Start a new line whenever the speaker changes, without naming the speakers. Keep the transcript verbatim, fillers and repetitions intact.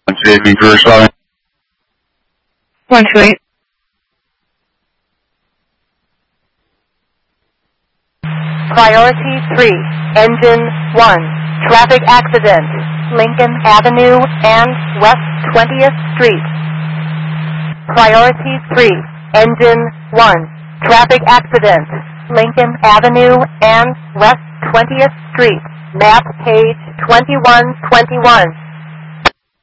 Jamie Gershaw.
One two eight.
Priority three, engine one, traffic accident, Lincoln Avenue and West twentieth Street. Priority three, engine one, traffic accident, Lincoln Avenue and West twentieth Street. Map page twenty-one twenty-one.